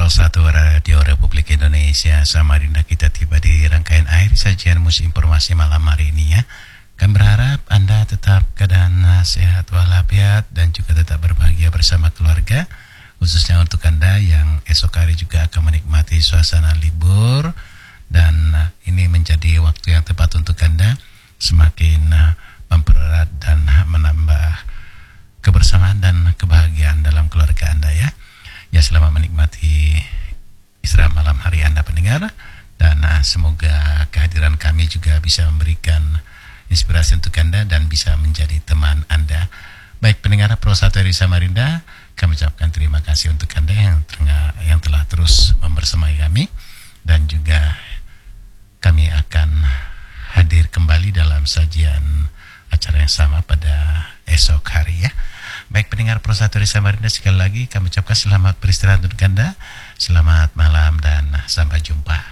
101 Radio Republik Indonesia Samarinda, kita tiba di rangkaian akhir sajian musik informasi malam hari ini ya. Kami berharap Anda tetap keadaan sehat walafiat dan juga tetap berbahagia bersama keluarga, khususnya untuk Anda yang esok hari juga akan menikmati suasana libur. Dan ini menjadi waktu yang tepat untuk Anda semakin mempererat dan menambah kebersamaan dan kebahagiaan dalam keluarga Anda ya. Ya, selamat menikmati istirahat malam hari Anda pendengar, dan semoga kehadiran kami juga bisa memberikan inspirasi untuk Anda dan bisa menjadi teman Anda. Baik pendengar Pro 1 dari Samarinda, kami ucapkan terima kasih untuk Anda yang telah terus membersamai kami, dan juga kami akan hadir kembali dalam sajian acara yang sama pada esok hari ya. Baik pendengar Pro 1 dari Samarinda, sekali lagi kami ucapkan selamat beristirahat untuk Anda. Selamat malam dan sampai jumpa.